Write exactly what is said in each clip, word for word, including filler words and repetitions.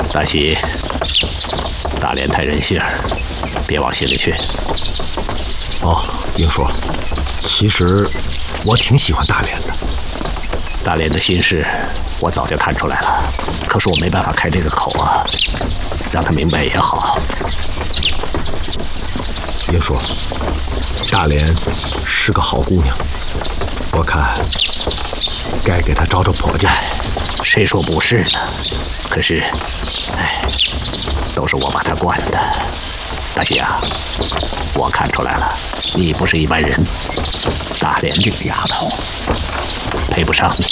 大喜，大连太任性，别往心里去。 哦，英叔，其实我挺喜欢大连的。 大连的心事我早就看出来了，可是我没办法开这个口啊，让他明白也好。 英叔，大连是个好姑娘，我看该给她找找婆家。 谁说不是呢？可是，哎，都是我把她惯的。大喜啊，我看出来了，你不是一般人。大连这个丫头，配不上你。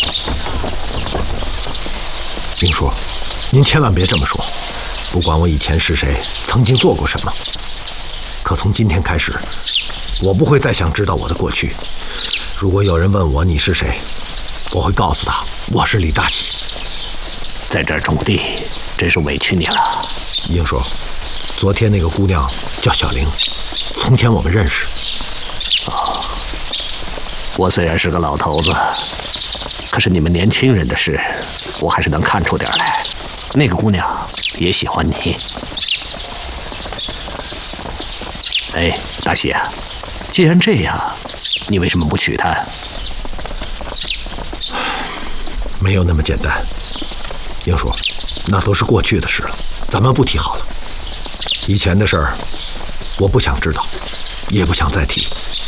英叔，您千万别这么说。不管我以前是谁，曾经做过什么，可从今天开始，我不会再想知道我的过去。如果有人问我你是谁，我会告诉他我是李大喜。 在这儿种地，真是委屈你了。 英叔，昨天那个姑娘叫小玲，从前我们认识。 哦，我虽然是个老头子，可是你们年轻人的事，我还是能看出点来。那个姑娘也喜欢你。哎，大喜啊，既然这样，你为什么不娶她？ 没有那么简单。英叔，那都是过去的事了，咱们不提好了。以前的事儿，我不想知道，也不想再提。